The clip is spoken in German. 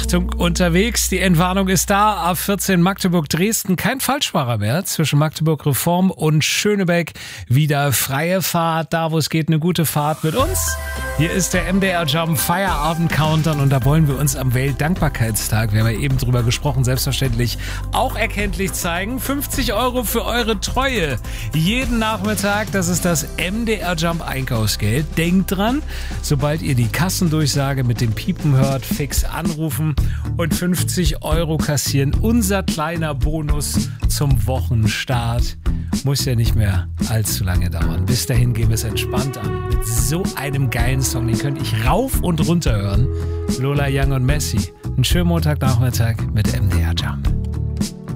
Achtung, unterwegs, die Entwarnung ist da. A14 Magdeburg-Dresden, kein Falschfahrer mehr. Zwischen Magdeburg-Reform und Schönebeck wieder freie Fahrt. Da, wo es geht, eine gute Fahrt mit uns. Hier ist der MDR Jump Feierabend Countdown und da wollen wir uns am Weltdankbarkeitstag, wir haben ja eben drüber gesprochen, selbstverständlich auch erkenntlich zeigen. 50 € für eure Treue. Jeden Nachmittag, das ist das MDR Jump Einkaufsgeld. Denkt dran, sobald ihr die Kassendurchsage mit dem Piepen hört, fix anrufen und 50 € kassieren. Unser kleiner Bonus zum Wochenstart. Muss ja nicht mehr allzu lange dauern. Bis dahin gehen wir es entspannt an. Mit so einem geilen Song, den könnte ich rauf und runter hören. Lola Young und Messi. Einen schönen Montagnachmittag mit MDR Jump.